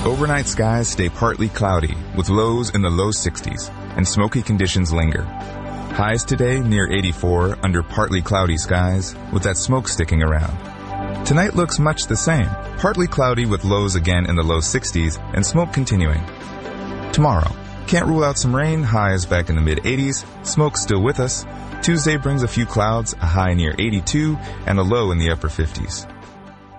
Overnight skies stay partly cloudy with lows in the low 60s and smoky conditions linger. Highs today near 84 under partly cloudy skies with that smoke sticking around. Tonight looks much the same, partly cloudy with lows again in the low 60s and smoke continuing. Tomorrow, can't rule out some rain, highs back in the mid-80s, smoke still with us. Tuesday brings a few clouds, a high near 82 and a low in the upper 50s.